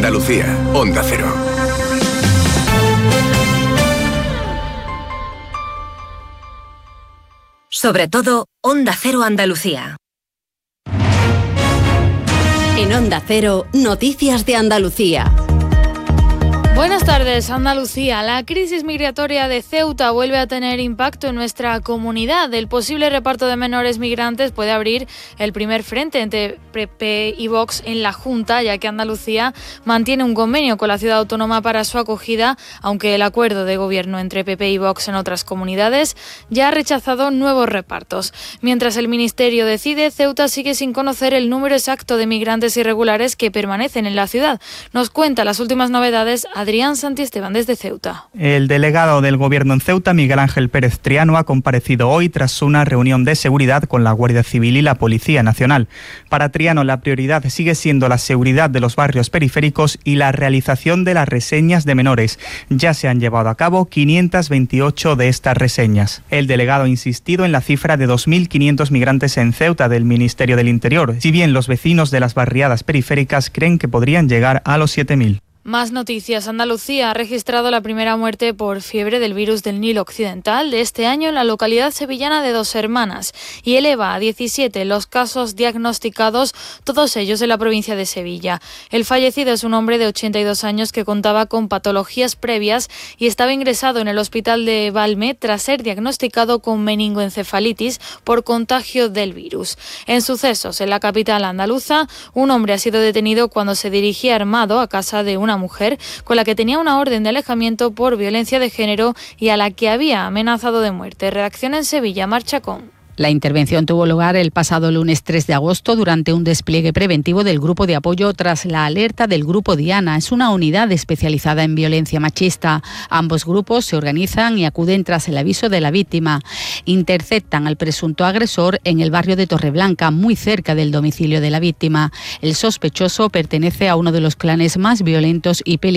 Andalucía, Onda Cero. Sobre todo, Onda Cero Andalucía. En Onda Cero, Noticias de Andalucía. Buenas tardes, Andalucía. La crisis migratoria de Ceuta vuelve a tener impacto en nuestra comunidad. El posible reparto de menores migrantes puede abrir el primer frente entre PP y Vox en la Junta, ya que Andalucía mantiene un convenio con la ciudad autónoma para su acogida, aunque el acuerdo de gobierno entre PP y Vox en otras comunidades ya ha rechazado nuevos repartos. Mientras el Ministerio decide, Ceuta sigue sin conocer el número exacto de migrantes irregulares que permanecen en la ciudad. Nos cuenta las últimas novedades Adrián Santiesteban desde Ceuta. El delegado del Gobierno en Ceuta, Miguel Ángel Pérez Triano, ha comparecido hoy tras una reunión de seguridad con la Guardia Civil y la Policía Nacional. Para Triano, la prioridad sigue siendo la seguridad de los barrios periféricos y la realización de las reseñas de menores. Ya se han llevado a cabo 528 de estas reseñas. El delegado ha insistido en la cifra de 2.500 migrantes en Ceuta del Ministerio del Interior, si bien los vecinos de las barriadas periféricas creen que podrían llegar a los 7.000. Más noticias. Andalucía ha registrado la primera muerte por fiebre del virus del Nilo Occidental de este año en la localidad sevillana de Dos Hermanas y eleva a 17 los casos diagnosticados, todos ellos en la provincia de Sevilla. El fallecido es un hombre de 82 años que contaba con patologías previas y estaba ingresado en el hospital de Valme tras ser diagnosticado con meningoencefalitis por contagio del virus. En sucesos en la capital andaluza, un hombre ha sido detenido cuando se dirigía armado a casa de una mujer con la que tenía una orden de alejamiento por violencia de género y a la que había amenazado de muerte. Redacción en Sevilla, Marchacón. La intervención tuvo lugar el pasado lunes 3 de agosto durante un despliegue preventivo del Grupo de Apoyo tras la alerta del Grupo Diana. Es una unidad especializada en violencia machista. Ambos grupos se organizan y acuden tras el aviso de la víctima. Interceptan al presunto agresor en el barrio de Torreblanca, muy cerca del domicilio de la víctima. El sospechoso pertenece a uno de los clanes más violentos y peligrosos